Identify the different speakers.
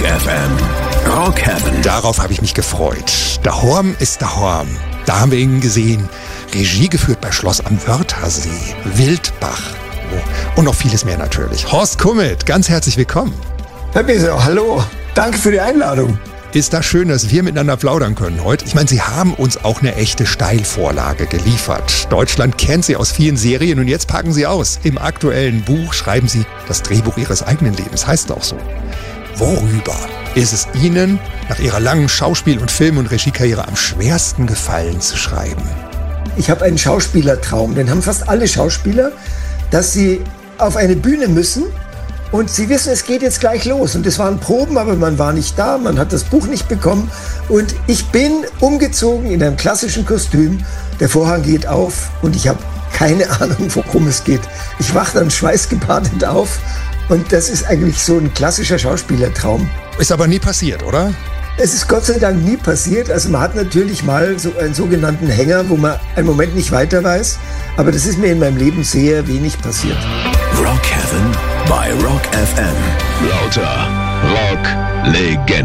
Speaker 1: FM. Rock Heaven.
Speaker 2: Darauf habe ich mich gefreut. Daheim ist daheim. Da haben wir ihn gesehen. Regie geführt bei Schloss am Wörthersee. Wildbach. Und noch vieles mehr natürlich. Horst Kummet, ganz herzlich willkommen.
Speaker 3: Herr Beser, hallo. Danke für die Einladung.
Speaker 2: Ist das schön, dass wir miteinander plaudern können heute. Ich meine, Sie haben uns auch eine echte Steilvorlage geliefert. Deutschland kennt Sie aus vielen Serien und jetzt packen Sie aus. Im aktuellen Buch schreiben Sie das Drehbuch Ihres eigenen Lebens. Heißt auch so. Worüber ist es Ihnen nach Ihrer langen Schauspiel- und Film- und Regiekarriere am schwersten gefallen zu schreiben?
Speaker 3: Ich habe einen Schauspielertraum, den haben fast alle Schauspieler, dass sie auf eine Bühne müssen und sie wissen, es geht jetzt gleich los. Und es waren Proben, aber man war nicht da, man hat das Buch nicht bekommen. Und ich bin umgezogen in einem klassischen Kostüm. Der Vorhang geht auf und ich habe keine Ahnung, worum es geht. Ich wache dann schweißgebadet auf und das ist eigentlich so ein klassischer Schauspielertraum.
Speaker 2: Ist aber nie passiert, oder?
Speaker 3: Es ist Gott sei Dank nie passiert. Also man hat natürlich mal so einen sogenannten Hänger, wo man einen Moment nicht weiter weiß. Aber das ist mir in meinem Leben sehr wenig passiert.
Speaker 1: Rock Heaven bei Rock FM. Lauter Rock Legende.